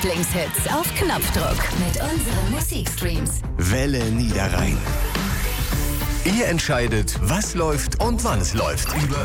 Lieblingshits auf Knopfdruck mit unseren Musikstreams. Welle Niederrhein. Ihr entscheidet, was läuft und wann es läuft. Über